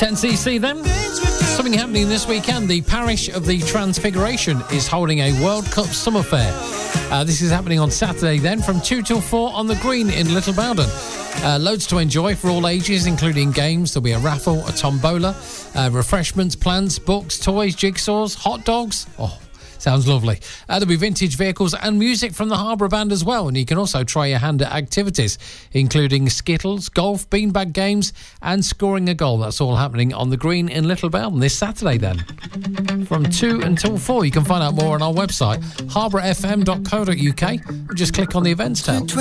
10cc then. Something happening this weekend. The parish of the Transfiguration is holding a World Cup Summer Fair. This is happening on Saturday then from 2 till 4 on the Green in Little Bowden. Loads to enjoy for all ages, including games. There'll be a raffle, a tombola, refreshments, plants, books, toys, jigsaws, hot dogs. Oh, sounds lovely. There'll be vintage vehicles and music from the Harbour Band as well. And you can also try your hand at activities, including skittles, golf, beanbag games and scoring a goal. That's all happening on the Green in Little Bowden this Saturday then. From 2 until 4. You can find out more on our website, harbourfm.co.uk. Just click on the events tab.